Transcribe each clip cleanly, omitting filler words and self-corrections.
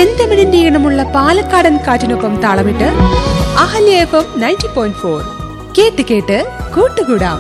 ചെന്തമിഴിന്റെ ഈണമുള്ള പാലക്കാടൻ കാറ്റിനൊപ്പം താളമിട്ട് അഹല്യ FM 90.4 കേട്ട് കേട്ട് കൂട്ടുകൂടാം.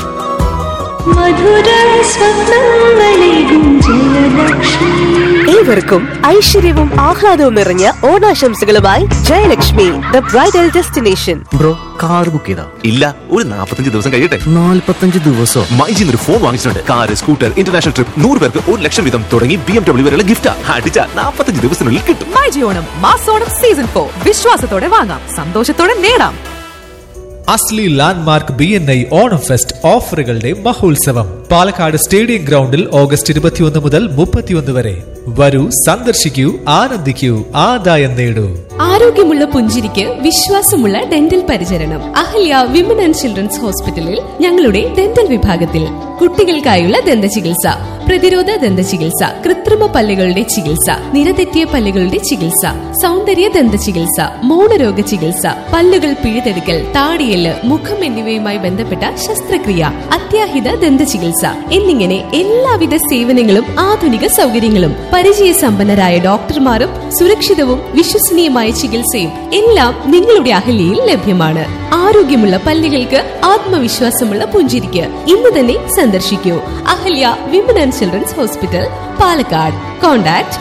ഏവർക്കും ഐശ്വര്യവും ആഹ്ലാദവും നിറഞ്ഞ ഓണാശംസകളുമായി Jayalakshmi the bridal destination. Bro, car book ചെയ്താ? ഇല്ല, ഒരു 45 ദിവസം കഴിയട്ടെ. 45 ദിവസം? മൈജിൽ ഒരു ഫോൺ വാങ്ങിച്ചിട്ടുണ്ട്. കാർ, സ്കൂട്ടർ, ഇന്റർനാഷണൽ ട്രിപ്പ്, 100 പേർക്ക് 1 ലക്ഷം വീതം തുടങ്ങി BMW വരെയുള്ള ഗിഫ്റ്റ് അടിച്ച 45 ദിവസത്തിനുള്ളിൽ കിട്ടും. മൈജി ഓണം മാസോണം സീസൺ 4 വിശ്വാസത്തോടെ വാങ്ങാം, സന്തോഷത്തോടെ നേടാം. അസ്ലി ലാൻഡ്മാർക്ക് BNI ഓണം ഫെസ്റ്റ് ഓഫറുകളുടെ മഹോത്സവം പാലക്കാട് സ്റ്റേഡിയം ഗ്രൗണ്ടിൽ ഓഗസ്റ്റ് 21 മുതൽ 31 വരെ. വരൂ, സന്ദർശിക്കൂ, ആനന്ദിക്കൂ, ആദായം നേടൂ. ആരോഗ്യമുള്ള പുഞ്ചിരിക്ക് വിശ്വാസമുള്ള ഡെന്റൽ പരിചരണം അഹല്യ വിമൻ ആൻഡ് ചിൽഡ്രൻസ് ഹോസ്പിറ്റലിൽ ഞങ്ങളുടെ ഡെന്റൽ വിഭാഗത്തിൽ കുട്ടികൾക്കായുള്ള ദന്ത ചികിത്സ, പ്രതിരോധ ദന്ത ചികിത്സ, കൃത്രിമ പല്ലുകളുടെ ചികിത്സ, നിരതെറ്റിയ പല്ലുകളുടെ ചികിത്സ, സൗന്ദര്യ ദന്ത ചികിത്സ, മൗനരോഗ ചികിത്സ, പല്ലുകൾ പിഴുതെടുക്കൽ, താടിയെല്ല്, മുഖം എന്നിവയുമായി ബന്ധപ്പെട്ട ശസ്ത്രക്രിയ, അത്യാഹിത ദന്ത ചികിത്സ എന്നിങ്ങനെ എല്ലാവിധ സേവനങ്ങളും ആധുനിക സൗകര്യങ്ങളും പരിചയസമ്പന്നരായ ഡോക്ടർമാരും സുരക്ഷിതവും വിശ്വസനീയമായ ചികിത്സയും എല്ലാം നിങ്ങളുടെ അഹല്യയിൽ ലഭ്യമാണ്. ആരോഗ്യമുള്ള പല്ലുകൾക്ക് ആത്മവിശ്വാസമുള്ള പുഞ്ചിരിക്ക് ഇന്ന് തന്നെ സന്ദർശിക്കൂ. Ahalya women and children's hospital, Palakkad. Contact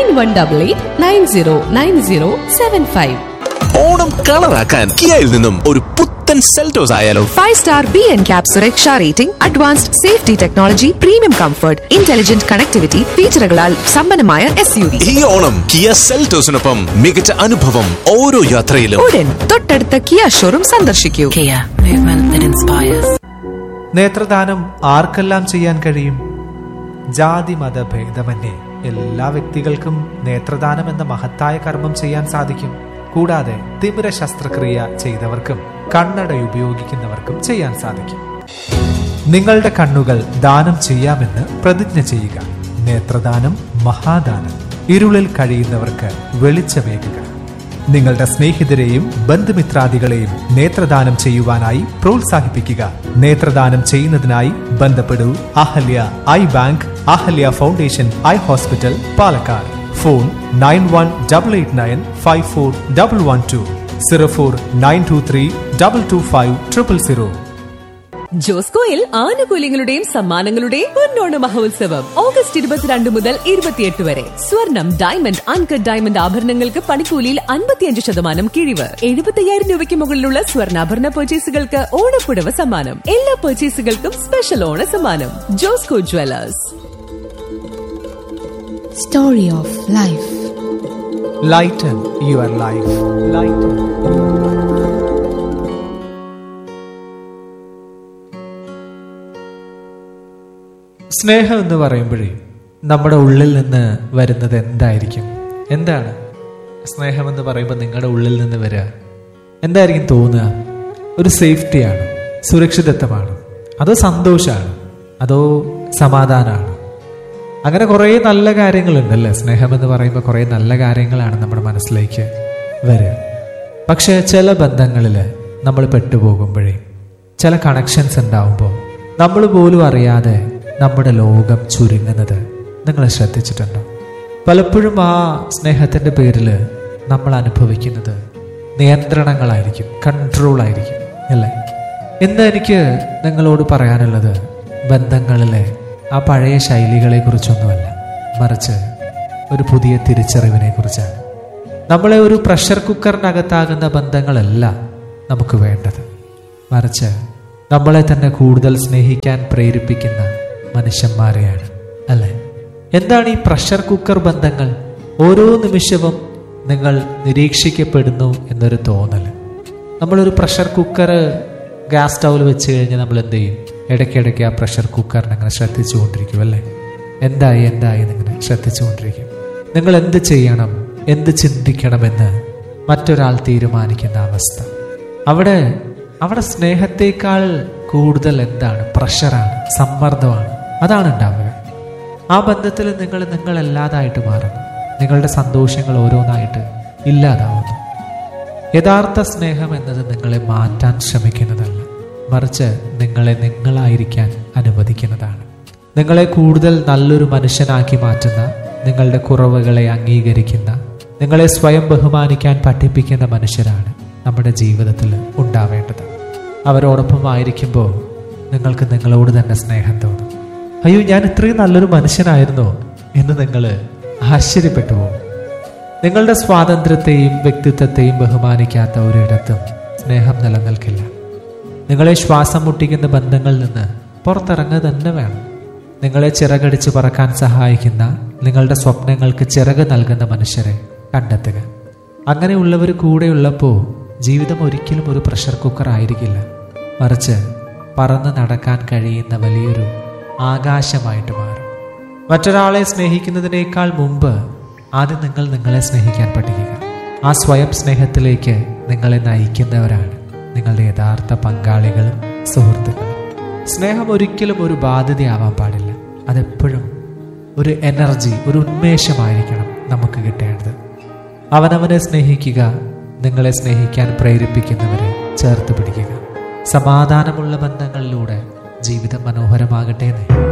9188909075. Onam കളറാക്കാൻ കിയയിൽ നിന്നും ഒരു പുത്തൻ സെൽറ്റോസ് ആയാലോ? 5-star BNCAP സുരക്ഷാ rating, advanced safety technology, premium comfort, intelligent connectivity ഫീച്ചറുകളാൽ സമ്പന്നമായ SUV. ഈ ഓണം കിയ സെൽറ്റോസിനൊപ്പം മികച്ച അനുഭവം ഓരോ യാത്രയിലും. ഉടൻ തൊട്ടടുത്ത കിയ ഷോറൂം സന്ദർശിക്കൂ. നേത്രദാനം ആർക്കെല്ലാം ചെയ്യാൻ കഴിയും? ജാതി മത ഭേദമന്യേ എല്ലാ വ്യക്തികൾക്കും നേത്രദാനം എന്ന മഹത്തായ കർമ്മം ചെയ്യാൻ സാധിക്കും. കൂടാതെ തിമിര ശസ്ത്രക്രിയ ചെയ്തവർക്കും കണ്ണട ഉപയോഗിക്കുന്നവർക്കും ചെയ്യാൻ സാധിക്കും. നിങ്ങളുടെ കണ്ണുകൾ ദാനം ചെയ്യാമെന്ന് പ്രതിജ്ഞ ചെയ്യുക. നേത്രദാനം മഹാദാനം. ഇരുളിൽ കഴിയുന്നവർക്ക് വെളിച്ചമേകുക. നിങ്ങളുടെ സ്നേഹിതരെയും ബന്ധുമിത്രാദികളെയും നേത്രദാനം ചെയ്യുവാനായി പ്രോത്സാഹിപ്പിക്കുക. നേത്രദാനം ചെയ്യുന്നതിനായി ബന്ധപ്പെടൂ Ahalya I bank, Ahalya foundation eye hospital, Palakkad. Phone 9188954112 0492322500. ജോസ്കോയിൽ ആനുകൂല്യങ്ങളുടെയും സമ്മാനങ്ങളുടെയും പൊന്നോണ മഹോത്സവം ഓഗസ്റ്റ് 22 മുതൽ 28 വരെ. സ്വർണം, ഡയമണ്ട്, അൺകട്ട് ഡയമണ്ട് ആഭരണങ്ങൾക്ക് പണിക്കൂലിയിൽ 55% കിഴിവ്. 75,000 രൂപയ്ക്ക് മുകളിലുള്ള സ്വർണ്ണാഭരണ പർച്ചേസുകൾക്ക് ഓണപ്പുടവ സമ്മാനം. എല്ലാ പർച്ചേസുകൾക്കും സ്പെഷ്യൽ ഓണ സമ്മാനം. Josco Jewellers. Story of life. Lighten your life. Lighten. സ്നേഹം എന്ന് പറയുമ്പോഴേ നമ്മുടെ ഉള്ളിൽ നിന്ന് വരുന്നത് എന്തായിരിക്കും? എന്താണ് സ്നേഹമെന്ന് പറയുമ്പോൾ നിങ്ങളുടെ ഉള്ളിൽ നിന്ന് വരിക? എന്തായിരിക്കും തോന്നുക? ഒരു സേഫ്റ്റിയാണ്, സുരക്ഷിതത്വമാണ്, അതോ സന്തോഷമാണ്, അതോ സമാധാനമാണ്? അങ്ങനെ കുറേ നല്ല കാര്യങ്ങളുണ്ടല്ലേ? സ്നേഹമെന്ന് പറയുമ്പോൾ കുറേ നല്ല കാര്യങ്ങളാണ് നമ്മുടെ മനസ്സിലേക്ക് വരിക. പക്ഷേ ചില ബന്ധങ്ങളിൽ നമ്മൾ പെട്ടുപോകുമ്പോഴേ, ചില കണക്ഷൻസ് ഉണ്ടാവുമ്പോൾ നമ്മൾ പോലും അറിയാതെ നമ്മുടെ ലോകം ചുരുങ്ങുന്നത് നിങ്ങൾ ശ്രദ്ധിച്ചിട്ടുണ്ടോ? പലപ്പോഴും ആ സ്നേഹത്തിൻ്റെ പേരിൽ നമ്മൾ അനുഭവിക്കുന്നത് നിയന്ത്രണങ്ങളായിരിക്കും, കൺട്രോളായിരിക്കും അല്ലേ? ഇന്ന് എനിക്ക് നിങ്ങളോട് പറയാനുള്ളത് ബന്ധങ്ങളിലെ ആ പഴയ ശൈലികളെ കുറിച്ചൊന്നുമല്ല, മറിച്ച് ഒരു പുതിയ തിരിച്ചറിവിനെ കുറിച്ചാണ്. നമ്മളെ ഒരു പ്രഷർ കുക്കറിനകത്താകുന്ന ബന്ധങ്ങളല്ല നമുക്ക് വേണ്ടത്, മറിച്ച് നമ്മളെ തന്നെ കൂടുതൽ സ്നേഹിക്കാൻ പ്രേരിപ്പിക്കുന്ന മനുഷ്യന്മാരെയാണ് അല്ലേ? എന്താണ് ഈ പ്രഷർ കുക്കർ ബന്ധങ്ങൾ? ഓരോ നിമിഷവും നിങ്ങൾ നിരീക്ഷിക്കപ്പെടുന്നു എന്നൊരു തോന്നൽ. നമ്മളൊരു പ്രഷർ കുക്കർ ഗ്യാസ് സ്റ്റൗവിൽ വെച്ച് കഴിഞ്ഞാൽ നമ്മൾ എന്ത് ചെയ്യും? ഇടയ്ക്കിടയ്ക്ക് ആ പ്രഷർ കുക്കറിനെ അങ്ങനെ ശ്രദ്ധിച്ചുകൊണ്ടിരിക്കും അല്ലേ? എന്തായി എന്നിങ്ങനെ ശ്രദ്ധിച്ചുകൊണ്ടിരിക്കും. നിങ്ങൾ എന്ത് ചെയ്യണം, എന്ത് ചിന്തിക്കണമെന്ന് മറ്റൊരാൾ തീരുമാനിക്കുന്ന അവസ്ഥ. അവിടെ സ്നേഹത്തേക്കാൾ കൂടുതൽ എന്താണ്? പ്രഷറാണ്, സമ്മർദ്ദമാണ്. അതാണ് ഉണ്ടാവുക. ആ ബന്ധത്തിൽ നിങ്ങളല്ലാതായിട്ട് മാറുന്നു. നിങ്ങളുടെ സന്തോഷങ്ങൾ ഓരോന്നായിട്ട് ഇല്ലാതാവുന്നു. യഥാർത്ഥ സ്നേഹം എന്നത് നിങ്ങളെ മാറ്റാൻ ശ്രമിക്കുന്നതല്ല, മറിച്ച് നിങ്ങളെ നിങ്ങളായിരിക്കാൻ അനുവദിക്കുന്നതാണ്. നിങ്ങളെ കൂടുതൽ നല്ലൊരു മനുഷ്യനാക്കി മാറ്റുന്ന, നിങ്ങളുടെ കുറവുകളെ അംഗീകരിക്കുന്ന, നിങ്ങളെ സ്വയം ബഹുമാനിക്കാൻ പഠിപ്പിക്കുന്ന മനുഷ്യരാണ് നമ്മുടെ ജീവിതത്തിൽ ഉണ്ടാവേണ്ടത്. അവരോടൊപ്പം ആയിരിക്കുമ്പോൾ നിങ്ങൾക്ക് നിങ്ങളോട് തന്നെ സ്നേഹം തോന്നും. അയ്യോ, ഞാൻ ഇത്രയും നല്ലൊരു മനുഷ്യനായിരുന്നോ എന്ന് നിങ്ങൾ ആശ്ചര്യപ്പെട്ടു പോകും. നിങ്ങളുടെ സ്വാതന്ത്ര്യത്തെയും വ്യക്തിത്വത്തെയും ബഹുമാനിക്കാത്ത ഒരിടത്തും സ്നേഹം നിലനിൽക്കില്ല. നിങ്ങളെ ശ്വാസം മുട്ടിക്കുന്ന ബന്ധങ്ങളിൽ നിന്ന് പുറത്തിറങ്ങുക തന്നെ വേണം. നിങ്ങളെ ചിറകടിച്ച് പറക്കാൻ സഹായിക്കുന്ന, നിങ്ങളുടെ സ്വപ്നങ്ങൾക്ക് ചിറക് നൽകുന്ന മനുഷ്യരെ കണ്ടെത്തുക. അങ്ങനെയുള്ളവർ കൂടെയുള്ളപ്പോൾ ജീവിതം ഒരിക്കലും ഒരു പ്രഷർ കുക്കർ ആയിരിക്കില്ല, മറിച്ച് പറന്ന് നടക്കാൻ കഴിയുന്ന വലിയൊരു ആകാശമായിട്ട് മാറും. മറ്റൊരാളെ സ്നേഹിക്കുന്നതിനേക്കാൾ മുമ്പ് ആദ്യം നിങ്ങൾ നിങ്ങളെ സ്നേഹിക്കാൻ പഠിക്കുക. ആ സ്വയം സ്നേഹത്തിലേക്ക് നിങ്ങളെ നയിക്കുന്നവരാണ് നിങ്ങളുടെ യഥാർത്ഥ പങ്കാളികളും സുഹൃത്തുക്കളും. സ്നേഹം ഒരിക്കലും ഒരു ബാധ്യതയാവാൻ പാടില്ല. അതെപ്പോഴും ഒരു എനർജി, ഒരു ഉന്മേഷമായിരിക്കണം നമുക്ക് കിട്ടേണ്ടത്. അവനവനെ സ്നേഹിക്കുക, നിങ്ങളെ സ്നേഹിക്കാൻ പ്രേരിപ്പിക്കുന്നവരെ ചേർത്ത് പിടിക്കുക. സമാധാനമുള്ള ബന്ധങ്ങളിലൂടെ ജീവിതം മനോഹരമാകട്ടെ.